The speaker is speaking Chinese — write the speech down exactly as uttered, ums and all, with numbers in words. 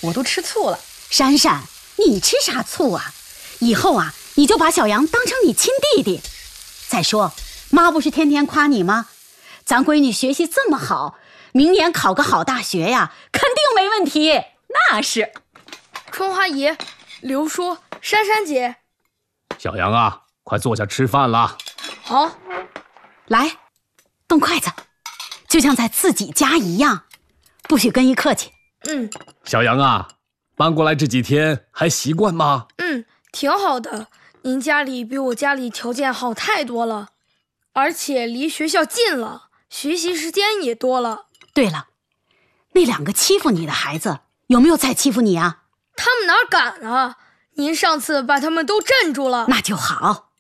我都吃醋了。 珊珊，你吃啥醋啊？以后啊，你就把小杨当成你亲弟弟。再说，妈不是天天夸你吗？咱闺女学习这么好，明年考个好大学呀，肯定没问题。 那是。 春花姨、刘叔、珊珊姐， 小杨啊，快坐下吃饭了。 好， 来，动筷子，就像在自己家一样，不许跟一客气。 嗯。 小杨啊，搬过来这几天还习惯吗？ 嗯，挺好的。您家里比我家里条件好太多了，而且离学校近了，学习时间也多了。 对了，那两个欺负你的孩子有没有再欺负你啊？ 他们哪敢啊！您上次把他们都镇住了。 那就好。